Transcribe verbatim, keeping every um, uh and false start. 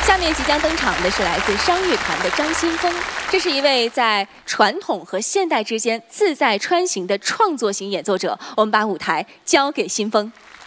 下面即将登场的是来自商乐团的张新峰，这是一位在传统和现代之间自在穿行的创作型演奏者。我们把舞台交给新峰。